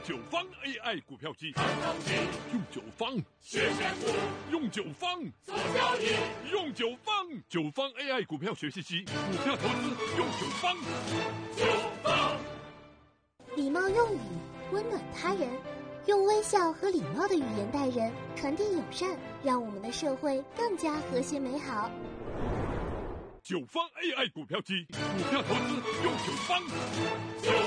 九方 AI 股票机，用九方学选股， 用九方做交易， 用九方AI 股票学习机，股票投资用九方。 礼貌用语，温暖他人，用微笑和礼貌的语言待人，传递友善，让我们的社会更加和谐美好。 九方 AI 股票机，股票投资用九方。